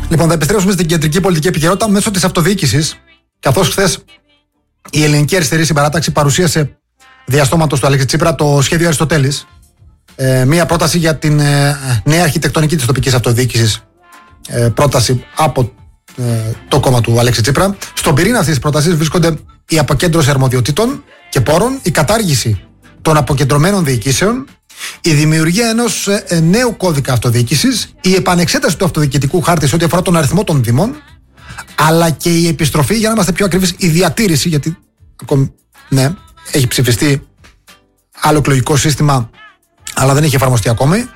Λοιπόν, θα επιστρέψουμε στην κεντρική πολιτική επικαιρότητα μέσω της αυτοδιοίκησης, καθώς χθες η Ελληνική Αριστερή Συμπαράταξη παρουσίασε διαστόματος του Αλέξη Τσίπρα το σχέδιο Αριστοτέλης. Μία πρόταση για την νέα αρχιτεκτονική της τοπικής αυτοδιοίκησης. Πρόταση από το κόμμα του Αλέξη Τσίπρα. Στον πυρήνα αυτής της πρότασης βρίσκονται η αποκέντρωση αρμοδιοτήτων και πόρων, η κατάργηση των αποκεντρωμένων διοικήσεων, η δημιουργία ενός νέου κώδικα αυτοδιοίκησης, η επανεξέταση του αυτοδιοικητικού χάρτη σε ό,τι αφορά τον αριθμό των δήμων, αλλά και η επιστροφή, για να είμαστε πιο ακριβείς, η διατήρηση, γιατί ακόμη, ναι, έχει ψηφιστεί άλλο εκλογικό σύστημα, αλλά δεν έχει εφαρμοστεί ακόμη.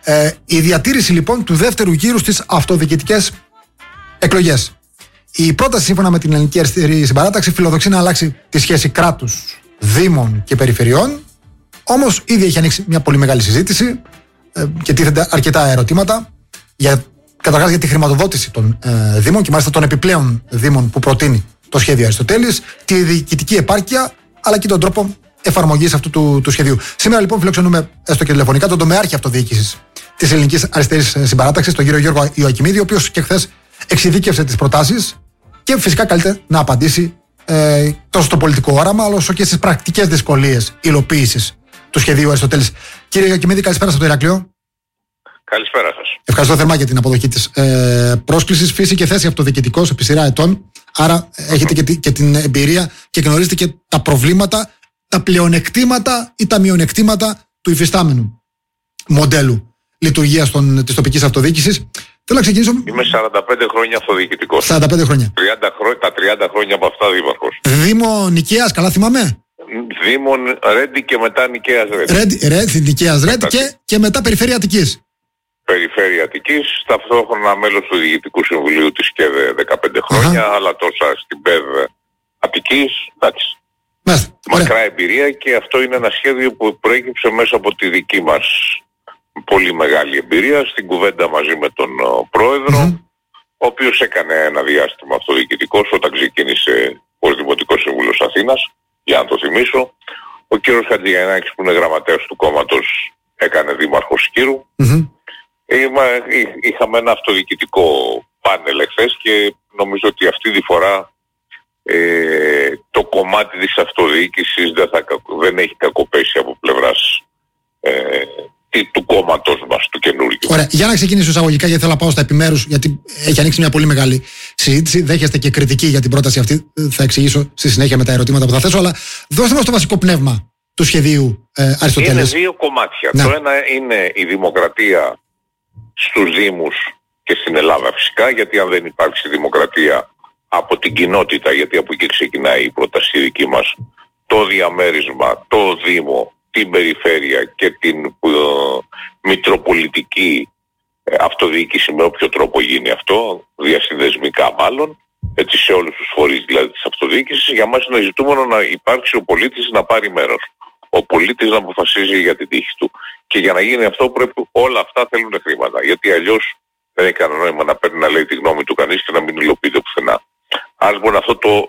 Η διατήρηση λοιπόν του δεύτερου γύρου στις αυτοδιοικητικές εκλογές. Η πρόταση, σύμφωνα με την Ελληνική Αριστερή Συμπαράταξη, φιλοδοξεί να αλλάξει τη σχέση κράτους, δήμων και περιφερειών. Όμως ήδη έχει ανοίξει μια πολύ μεγάλη συζήτηση και τίθενται αρκετά ερωτήματα. Καταρχάς για τη χρηματοδότηση των δήμων και μάλιστα των επιπλέον δήμων που προτείνει το σχέδιο Αριστοτέλης, τη διοικητική επάρκεια αλλά και τον τρόπο εφαρμογής αυτού του σχεδίου. Σήμερα λοιπόν φιλοξενούμε έστω και τηλεφωνικά τον τομεάρχη αυτοδιοίκησης της Ελληνικής Αριστερής Συμπαράταξης, τον κύριο Γιώργο Ιωακημίδη, ο οποίος και χθες εξειδίκευσε τις προτάσεις και φυσικά καλείται να απαντήσει τόσο στο πολιτικό όραμα, αλλά όσο και στις πρακτικές δυσκολίες υλοποίησης του σχεδίου Αριστοτέλης. Κύριε Ιωακημίδη, καλησπέρα από το Ηράκλειο. Καλησπέρα σας. Ευχαριστώ θερμά για την αποδοχή της πρόσκλησης. Φύση και θέση αυτοδιοικητικός επί σειρά ετών. Άρα έχετε και την εμπειρία και γνωρίζετε και τα προβλήματα, τα πλεονεκτήματα ή τα μειονεκτήματα του υφιστάμενου μοντέλου λειτουργίας της τοπικής αυτοδιοίκησης. Θέλω να ξεκινήσω. Είμαι 45 χρόνια αυτοδιοικητικός. 45 χρόνια. Τα 30 χρόνια από αυτά δήμαρχος. Δήμο Νικαίας, καλά θυμάμαι. Δήμο Ρέντι και μετά Νικαίας Ρέντι. Νικαίας Ρέντι και μετά Περιφέρεια Αττικής. Περιφέρεια Αττικής, ταυτόχρονα μέλος του Διοικητικού Συμβουλίου της ΚΕΔ 15 χρόνια, αλλά τόσα στην ΠΕΔ Αττικής. Εντάξει. Μακρά εμπειρία, και αυτό είναι ένα σχέδιο που προέκυψε μέσα από τη δική μας πολύ μεγάλη εμπειρία στην κουβέντα μαζί με τον πρόεδρο, ο οποίος έκανε ένα διάστημα αυτοδιοικητικός όταν ξεκίνησε ως Δημοτικός Σύμβουλος Αθήνας, για να το θυμίσω. Ο κύριος Χατζηγιαννάκης, που είναι γραμματέας του κόμματος, έκανε δήμαρχος Σκύρου. Είχαμε ένα αυτοδιοικητικό πάνελ εχθές και νομίζω ότι αυτή τη φορά το κομμάτι της αυτοδιοίκησης δεν έχει κακοπέσει από πλευράς του κόμματος μας, του καινούργιου. Ωραία. Για να ξεκινήσω εισαγωγικά, γιατί θέλω να πάω στα επιμέρους, γιατί έχει ανοίξει μια πολύ μεγάλη συζήτηση. Δέχεστε και κριτική για την πρόταση αυτή. Θα εξηγήσω στη συνέχεια με τα ερωτήματα που θα θέσω, αλλά δώστε μας το βασικό πνεύμα του σχεδίου Αριστοτέλης. Είναι δύο κομμάτια. Ναι. Το ένα είναι η δημοκρατία στους Δήμους και στην Ελλάδα φυσικά, γιατί αν δεν υπάρξει δημοκρατία από την κοινότητα, γιατί από εκεί ξεκινάει η πρόταση δική μας, το διαμέρισμα, το Δήμο, την περιφέρεια και την μητροπολιτική αυτοδιοίκηση, με όποιο τρόπο γίνει αυτό, διασυνδεσμικά μάλλον, έτσι σε όλους τους φορείς δηλαδή της αυτοδιοίκησης, για μας είναι ζητούμενο να υπάρξει ο πολίτης να πάρει μέρος. Ο πολίτης να αποφασίζει για την τύχη του. Και για να γίνει αυτό πρέπει όλα αυτά θέλουν χρήματα. Γιατί αλλιώς δεν έχει κανένα νόημα να παίρνει να λέει τη γνώμη του κανείς και να μην υλοποιείται πουθενά. Άρα λοιπόν αυτό το